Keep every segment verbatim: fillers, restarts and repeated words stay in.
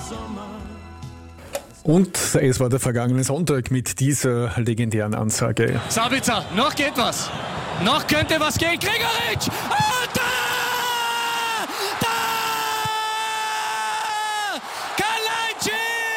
Und es war der vergangene Sonntag mit dieser legendären Ansage. Sabitzer, noch geht was. Noch könnte was gehen. Gregoritsch! Und da! Da! Kalajdzic!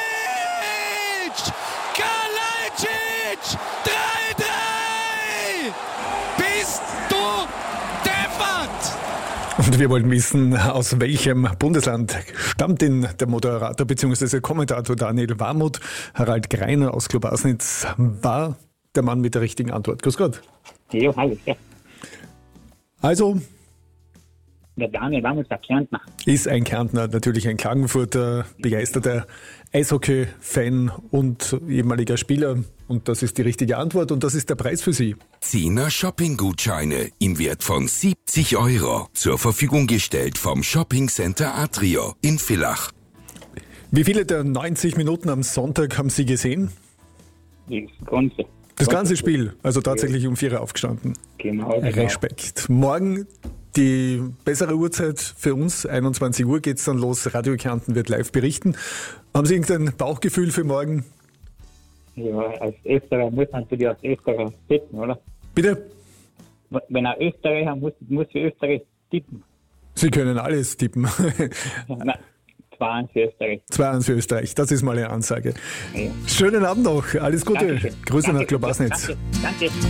Kalajdzic! drei drei! Bist du deppert? Und wir wollten wissen, aus welchem Bundesland stammt denn der Moderator bzw. Kommentator Daniel Warmuth? Harald Greiner aus Klobasnitz war der Mann mit der richtigen Antwort. Grüß Gott. Ja, hallo. Ja. Also, Der Daniel Warmuth, der Kärntner. ist ein Kärntner, natürlich ein Klagenfurter, begeisterter Eishockey-Fan und ehemaliger Spieler. Und das ist die richtige Antwort und das ist der Preis für Sie. Zehner Shopping-Gutscheine im Wert von siebzig Euro zur Verfügung gestellt vom Shopping Center Atrio in Villach. Wie viele der neunzig Minuten am Sonntag haben Sie gesehen? Das Ganze. Das ganze Spiel, also tatsächlich um vier Uhr aufgestanden. Genau. genau. Respekt. Morgen die bessere Uhrzeit für uns, einundzwanzig Uhr geht's dann los. Radio Kärnten wird live berichten. Haben Sie irgendein Bauchgefühl für morgen? Ja, als Österreicher muss man natürlich als Österreicher tippen, oder? Bitte? Wenn er Österreicher muss, muss für Österreich tippen. Sie können alles tippen. Nein, zwei eins für Österreich. zwei eins für Österreich, das ist mal eine Ansage. Ja. Schönen Abend noch, alles Gute. Dankeschön. Grüße Danke. nach Klobasnitz. Danke. Danke.